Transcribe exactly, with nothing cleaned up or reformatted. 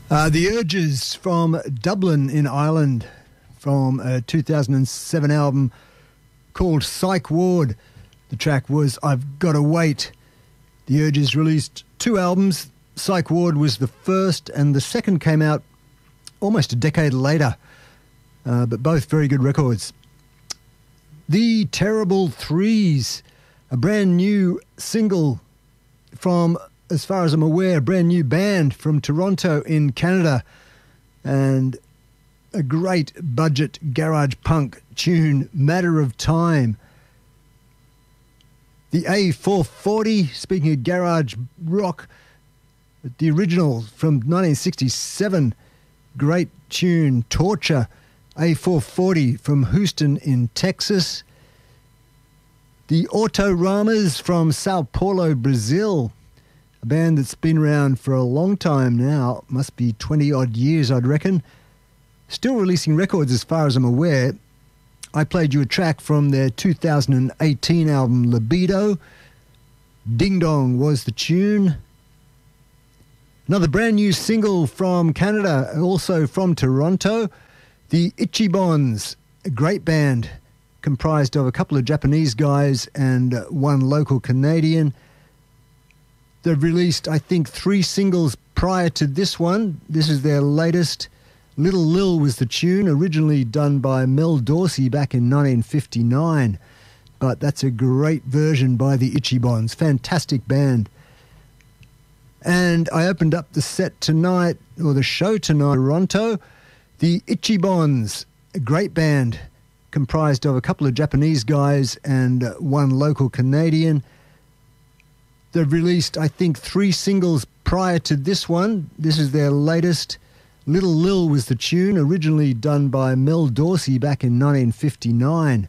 Uh, the Urges from Dublin in Ireland from a two thousand seven album called Psych Ward. The track was I've Gotta Wait. The Urges released two albums. Psych Ward was the first and the second came out almost a decade later, uh, but both very good records. The Terrible Threes, a brand new single from, as far as I'm aware, a brand new band from Toronto in Canada, and a great budget garage punk tune, Matter of Time. The A four forty, speaking of garage rock, the original from nineteen sixty-seven, great tune, Torture, A four forty from Houston in Texas. The Autoramas from Sao Paulo, Brazil, a band that's been around for a long time now, must be twenty odd years, I'd reckon. Still releasing records as far as I'm aware. I played you a track from their two thousand eighteen album Libido. Ding Dong was the tune. Another brand new single from Canada, also from Toronto, the Ichibons, a great band comprised of a couple of Japanese guys and one local Canadian. They've released, I think, three singles prior to this one. This is their latest. Little Lil was the tune, originally done by Mel Dorsey back in nineteen fifty-nine. But that's a great version by the Ichibons. Fantastic band. And I opened up the set tonight, or the show tonight, Toronto. The Ichibons, a great band comprised of a couple of Japanese guys and one local Canadian. They've released, I think, three singles prior to this one. This is their latest. Little Lil was the tune, originally done by Mel Dorsey back in nineteen fifty-nine.